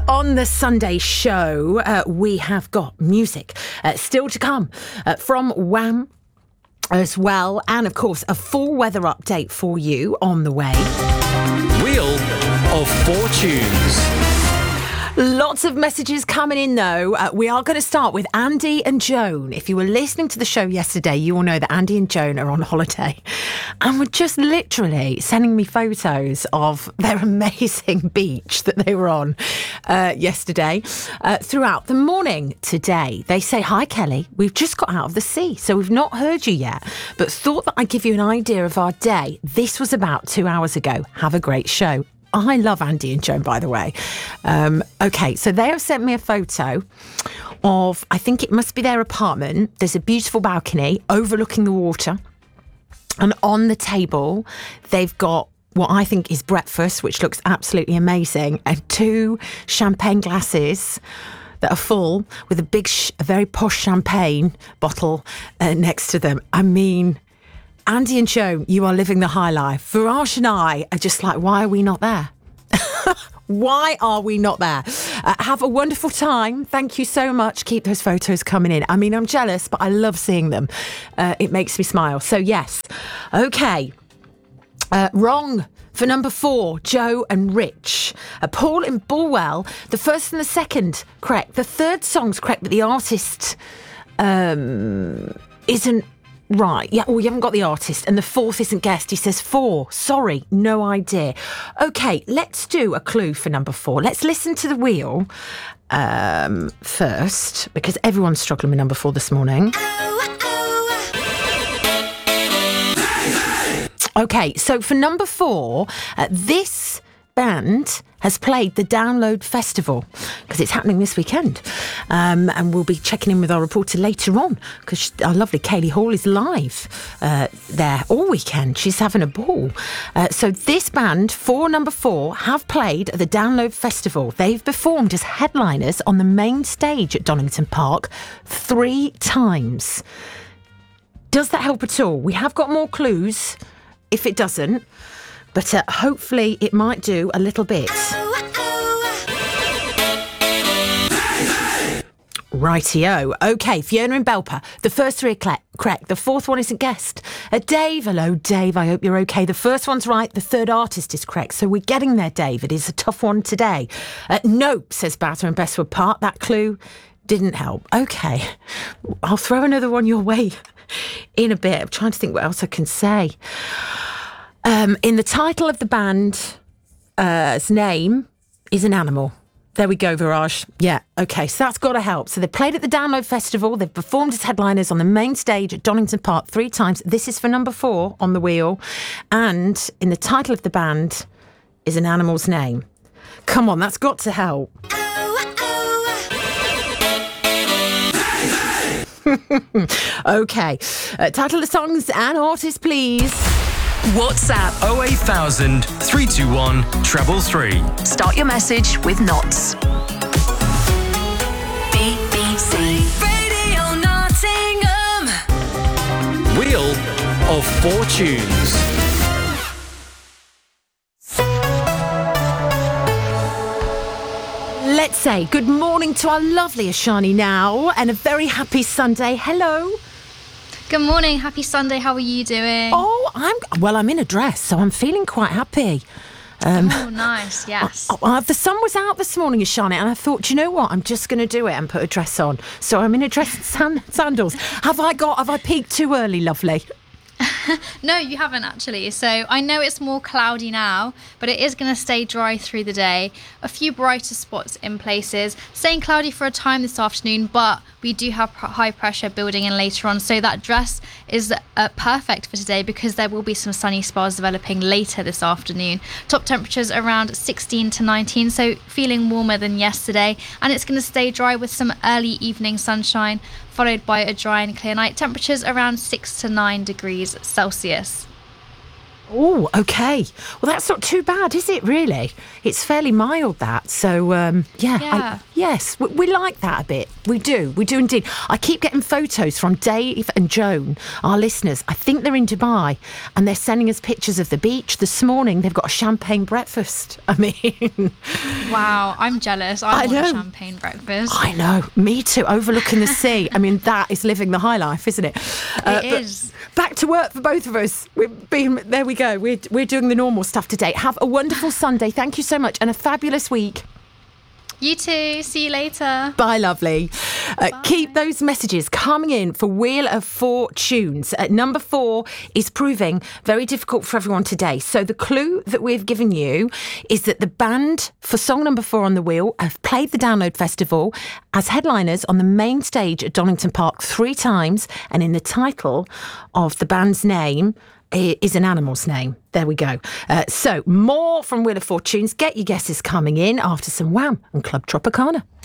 On the Sunday show, we have got music still to come from Wham as well. And, of course, a full weather update for you on the way. Wheel of Fortunes. Lots of messages coming in, though. We are going to start with Andy and Joan. If you were listening to the show yesterday, you will know that Andy and Joan are on holiday and were just literally sending me photos of their amazing beach that they were on yesterday throughout the morning today. They say, "Hi, Kelly. We've just got out of the sea, so we've not heard you yet, but thought that I'd give you an idea of our day. This was about 2 hours ago. Have a great show." I love Andy and Joan, by the way. Okay, so they have sent me a photo of, I think it must be their apartment. There's a beautiful balcony overlooking the water. And on the table, they've got what I think is breakfast, which looks absolutely amazing, and 2 champagne glasses that are full with a very posh champagne bottle next to them. I mean, Andy and Joan, you are living the high life. Viraj and I are just like, why are we not there? Why are we not there? Have a wonderful time. Thank you so much. Keep those photos coming in. I mean, I'm jealous, but I love seeing them. It makes me smile. So, yes. Okay. Wrong for number 4, Joe and Rich. Paul in Bulwell. The first and the second, correct. The third song's correct, but the artist isn't right. Yeah, well, you haven't got the artist. And the 4th isn't guessed. He says 4. Sorry, no idea. Okay, let's do a clue for number 4. Let's listen to the wheel first, because everyone's struggling with number 4 this morning. Okay, so for number 4, this band has played the Download Festival because it's happening this weekend. And we'll be checking in with our reporter later on because our lovely Kaylee Hall is live there all weekend. She's having a ball. So this band, for number 4, have played at the Download Festival. They've performed as headliners on the main stage at Donington Park 3 times. Does that help at all? We have got more clues if it doesn't. But hopefully it might do a little bit. Rightio. Okay, Fiona and Belper. The first 3 are correct. The 4th one isn't guessed. Dave. Hello, Dave. I hope you're okay. The first one's right. The 3rd artist is correct. So we're getting there, Dave. It is a tough one today. Nope, says Batter and Bestwood Park. That clue didn't help. Okay. I'll throw another one your way in a bit. I'm trying to think what else I can say. In the title of the band's name is an animal. There we go, Viraj. Yeah, okay, so that's got to help. So they played at the Download Festival. They've performed as headliners on the main stage at Donington Park 3 times. This is for number 4 on the wheel. And in the title of the band is an animal's name. Come on, that's got to help. Okay, title of the songs and artists, please. WhatsApp 08000 321 333. Start your message with Knots. BBC Radio Nottingham. Wheel of Fortunes. Let's say good morning to our lovely Ashani now and a very happy Sunday. Hello. Good morning, happy Sunday. How are you doing? Oh, I'm in a dress, so I'm feeling quite happy. Oh, nice, yes. The sun was out this morning, Ashani, and I thought, do you know what? I'm just going to do it and put a dress on. So I'm in a dress and sandals. Have I peaked too early, lovely? No, you haven't actually. So I know it's more cloudy now, but it is going to stay dry through the day. A few brighter spots in places. Staying cloudy for a time this afternoon, but we do have high pressure building in later on. So that dress is perfect for today because there will be some sunny spells developing later this afternoon. Top temperatures around 16 to 19, so feeling warmer than yesterday. And it's going to stay dry with some early evening sunshine, followed by a dry and clear night. Temperatures around 6 to 9 degrees Celsius. Oh, okay. Well, that's not too bad, is it, really? It's fairly mild, that. So, Yeah. yes, we like that a bit. We do indeed. I keep getting photos from Dave and Joan, our listeners. I think they're in Dubai, and they're sending us pictures of the beach. This morning, they've got a champagne breakfast. I mean... Wow, I'm jealous. I want know. a champagne breakfast. I know, me too, overlooking the sea. I mean, that is living the high life, isn't it? It is. Back to work for both of us. There we go. We're doing the normal stuff today. Have a wonderful Sunday. Thank you so much, and a fabulous week. You too. See you later. Bye, lovely. Keep those messages coming in for Wheel of Fortunes. Number 4 is proving very difficult for everyone today. So the clue that we've given you is that the band for song number 4 on the wheel have played the Download Festival as headliners on the main stage at Donington Park 3 times. And in the title of the band's name is an animal's name. There we go. So more from Wheel of Fortunes. Get your guesses coming in after some Wham and Club Tropicana.